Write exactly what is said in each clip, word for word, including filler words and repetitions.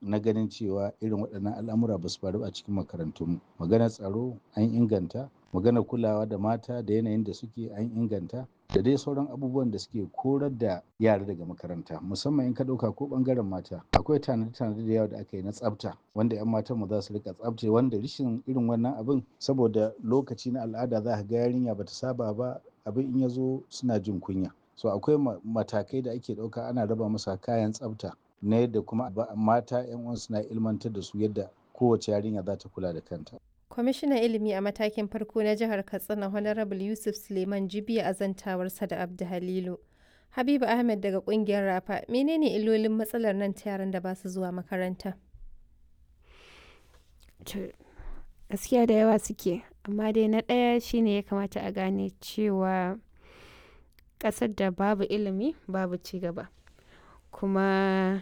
na ganin cewa irin waɗannan al'amura ba su faru a cikin makarantunmu. Maganar tsaro an inganta, maganar kulawa da mata da yanayin da suke an inganta, da dai sauran abubuwan da suke korar da yara daga makaranta. Musamman in ka ɗauka ko ɓangaren mata, akwai tanade-tanade da yawa da aka yi na tsafta wanda 'yan matanmu za su riƙa tsaftace, wanda rashin irin wannan abin saboda lokaci na al'ada za ka ga yarinya ba ta saba ba, abin in ya zo suna jin kunya. So akwai matakai da ake ɗauka, ana raba musu kayan tsafta na yadda kuma mata 'yan uwan suna ilmantar da su yadda kowace yarinya za ta kula da kanta. Kwamishinan Ilimi a matakin farko na Jihar Katsina Honorable Yusuf Suleiman Jibiya a zantawarsa da Abdu Halilu. Habibu Ahmed daga ƙungiyar Rafa, menene illolin matsalar nan ta yaran da ba su zuwa makaranta? Gaskiya da yawa suke, amma dai na ɗaya shine ya kamata a gane cewa ƙasar da babu ilimi babu ci gaba. Kuma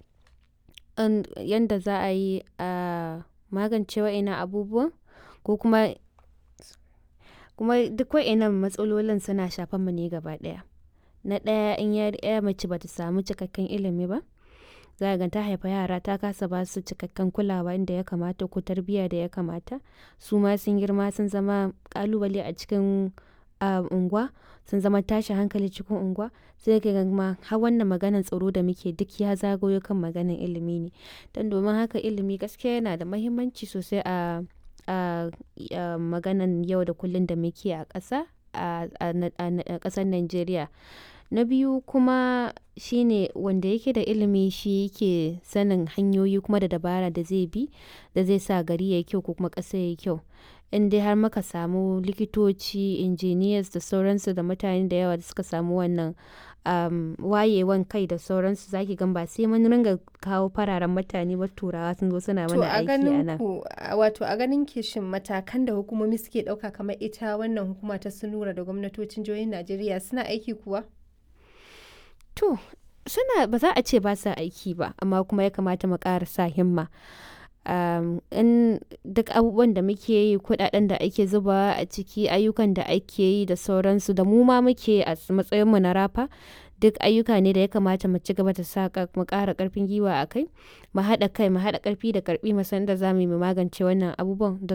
yanda za a yi a magance wa'innan abubuwan ko kuma kuma duk wa'innan matsalolin suna shafan mu ne gaba ɗaya. Na ɗaya, in ya mace bata samu cikakken ilimi ba, za ka ga ta haifa yara ta kasa ba su cikakken kulawa inda ya kamata ko tarbiyya da ya kamata. Su ma sun girma sun zama ƙalubale a cikin unguwa, sun zama tashin hankali cikin unguwa. Sai ka ga ma har wannan maganan tsaro da muke duk ya zagayo kan maganan ilimi ne. Don domin haka ilimi gaskiya yana da muhimmanci sosai a a maganan yau da kullum da muke a ƙasa a ƙasar Najeriya. Na biyu kuma shine wanda yake da ilimi shi yake sanin hanyoyi kuma da dabara da zai bi da zai sa gari yayi kyau ko kuma ƙasa yayi kyau. In dai har muka samu likitoci, engineers da sauransu da mutane da yawa da suka samu wannan wayewan kai da sauransu, zaki gan ba sai mun ringa kawo fararen mutane ba turawa sun zo suna mana aiki a nan. Wato a ganin ki shin matakan da hukumomi suke ɗauka kamar ita wannan hukuma ta Sunura da gwamnatocin jihohin Najeriya suna aiki kuwa? To, suna ba za a ce ba sa aiki ba, amma kuma ya kamata mu ƙara sa himma. Um, in duk abubuwan da muke yi, kuɗaɗen da ake zubawa a ciki, ayyukan da ake yi da sauransu da mu ma muke a matsayinmu na Rafa, duk ayyuka ne da ya kamata mu ci gaba da sa mu ƙara ƙarfin gwiwa a kai, mu haɗa kai, mu haɗa ƙarfi da ƙarfi mu san da za mu yi mu magance wannan abubuwan da